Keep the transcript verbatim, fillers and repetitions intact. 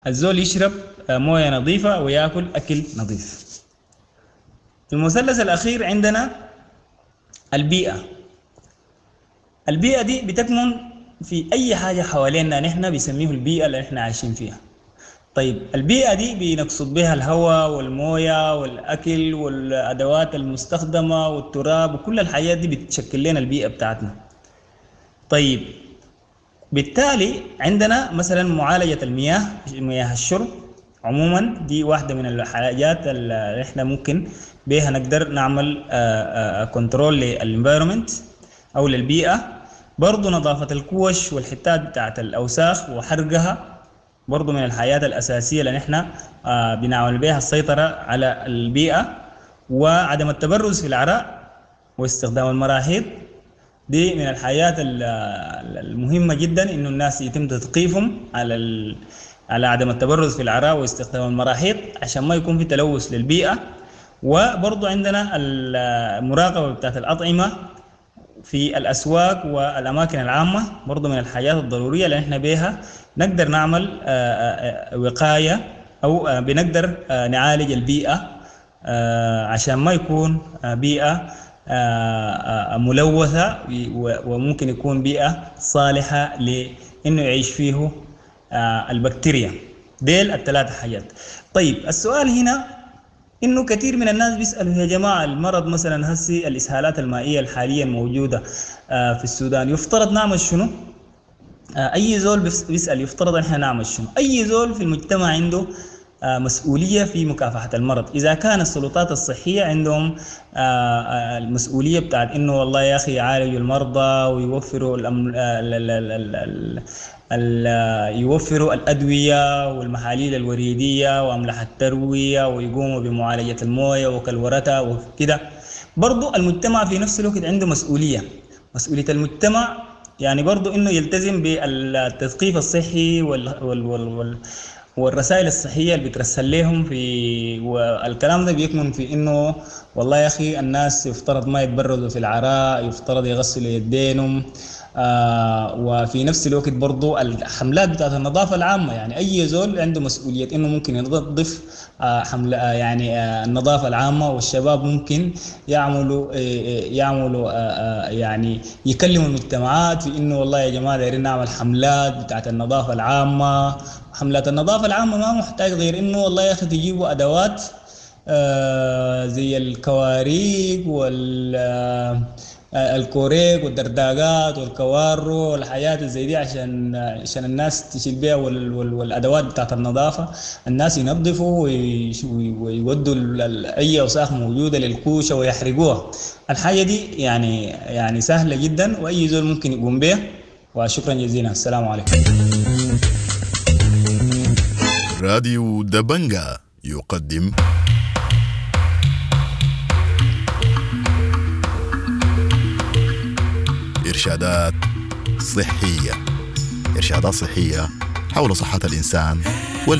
الزول يشرب آه، موية نظيفة ويأكل أكل نظيف. المثلث الأخير عندنا البيئة. البيئة دي بتكمن في أي حاجة حوالينا، نحن بيسميه البيئة اللي نحن عايشين فيها. طيب البيئة دي بنقصد بها الهواء والموية والأكل والأدوات المستخدمة والتراب وكل الحاجات دي بتشكل لنا البيئة بتاعتنا. طيب بالتالي عندنا مثلا معالجة المياه، مياه الشرب عموما دي واحدة من الحاجات اللي احنا ممكن بها نقدر نعمل كنترول للانفايرمنت أو للبيئة. برضو نظافة الكوش والحتات بتاعت الأوساخ وحرقها برضو من الحاجات الأساسية اللي نحن بنعمل بها السيطرة على البيئة. وعدم التبرز في العراء واستخدام المراحيض دي من الحاجات المهمة جدا، إنه الناس يتم تثقيفهم على على عدم التبرز في العراء واستخدام المراحيض عشان ما يكون في تلوث للبيئة. وبرضو عندنا المراقبة بتاعت الأطعمة في الأسواق والأماكن العامة، برضو من الحاجات الضرورية اللي نحن بها نقدر نعمل وقاية أو بنقدر نعالج البيئة عشان ما يكون بيئة ملوثة، وممكن يكون بيئة صالحة لأنه يعيش فيه البكتيريا. ديل الثلاثة حاجات. طيب السؤال هنا إنه كثير من الناس بيسألوا يا جماعة المرض مثلا هسي الإسهالات المائية الحاليا موجودة في السودان، يفترض نعمل شنو؟ أي زول بيسأل يفترض إحنا نعمل شنو؟ أي زول في المجتمع عنده مسؤولية في مكافحة المرض. إذا كان السلطات الصحية عندهم المسؤولية بتاعت إنه والله يا أخي يعالجوا المرضى ويوفروا الأم... يوفروا الأدوية والمحاليل الوريدية وأملاح التروية ويقوموا بمعالجة الموية وكالورتها وكده، برضو المجتمع في نفس الوقت عنده مسؤولية. مسؤولية المجتمع يعني برضو إنه يلتزم بالتثقيف الصحي وال... وال... وال... والرسائل الصحية اللي بترسل لهم في، والكلام ده بيكمن في إنه والله يا أخي الناس يفترض ما يتبرزوا في العراء، يفترض يغسلوا يدينهم. آه وفي نفس الوقت برضو الحملات بتاعت النظافة العامة، يعني أي زول عنده مسؤولية إنه ممكن ينظف آه حملة آه يعني آه النظافة العامة، والشباب ممكن يعملوا آه يعملوا آه آه يعني يكلموا المجتمعات في إنه والله يا جماعة دايرين نعمل حملات بتاعت النظافة العامة. حملات النظافة العامة ما محتاج غير إنه والله يا أخي تجيبوا أدوات آه زي الكواريك وال الكوريك والدرداقات والكوارو والحاجات زي دي عشان عشان الناس تشيل بيها، والادوات بتاعت النظافه الناس ينظفوا ويودوا اي اوساخ موجوده للكوشه ويحرقوها. الحاجه دي يعني يعني سهله جدا واي زول ممكن يقوم بها. وشكرا جزيلا، السلام عليكم. راديو دبنجا يقدم إرشادات صحية. إرشادات صحية حول صحة الإنسان